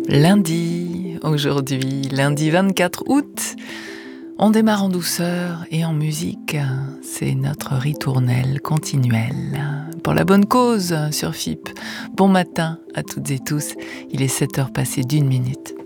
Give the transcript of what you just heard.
Lundi, aujourd'hui, lundi 24 août, on démarre en douceur et en musique. C'est notre ritournelle continuelle. Pour la bonne cause sur FIP. Bon matin à toutes et tous, il est 7h passé d'1 minute.